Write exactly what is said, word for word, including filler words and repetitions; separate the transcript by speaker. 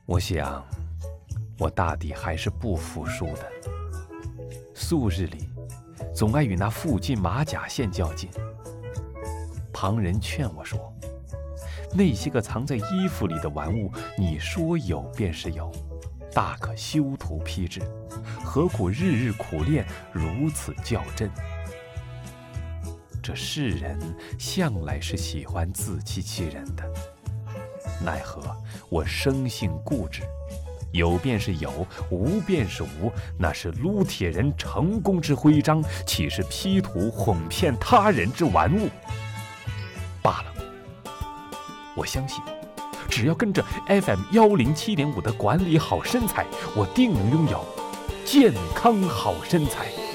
Speaker 1: 我想，我大抵还是不服输的。素日里，总爱与那附近马甲线较劲。旁人劝我说：“那些个藏在衣服里的玩物，你说有便是有，大可修图批之，何苦日日苦练，如此较真？”这世人向来是喜欢自欺欺人的，奈何我生性固执，有便是有，无便是无，那是撸铁人成功之徽章，岂是 P 图哄骗他人之玩物？罢了，我相信，只要跟着 F M 一零七点五的管理好身材，我定能拥有健康好身材。